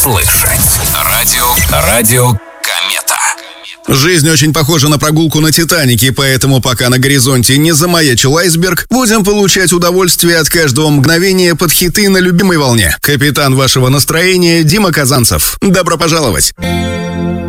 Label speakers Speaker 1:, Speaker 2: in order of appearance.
Speaker 1: Слышать. Радио Комета.
Speaker 2: Жизнь очень похожа на прогулку на Титанике, поэтому пока на горизонте не замаячил айсберг, будем получать удовольствие от каждого мгновения под хиты на любимой волне. Капитан вашего настроения Дима Казанцев. Добро пожаловать!